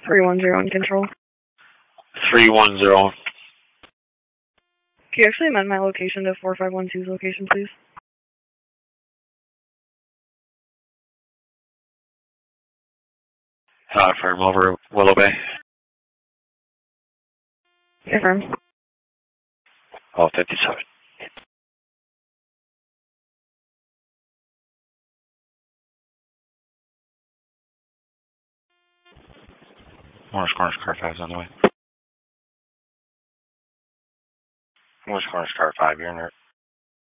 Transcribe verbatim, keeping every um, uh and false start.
three one zero in control. three one zero. Can you actually amend my location to four five one two's location, please? Uh, firm over Willow Bay. Confirm. Oh, fifty-seven. Morris Corners car five's on the way. Morris Corners car five, you're in there.